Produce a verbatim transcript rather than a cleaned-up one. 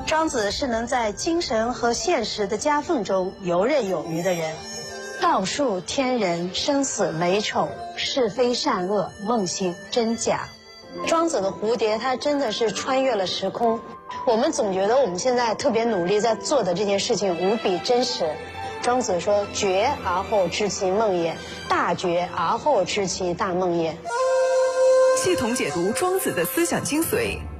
庄子是能在精神和现实的夹缝中游刃有余的人。道术天人，生死美丑，是非善恶，梦醒真假。庄子的蝴蝶，它真的是穿越了时空。我们总觉得我们现在特别努力在做的这件事情无比真实。庄子说：“觉而后知其梦也，大觉而后知其大梦也。” 系统解读庄子的思想精髓。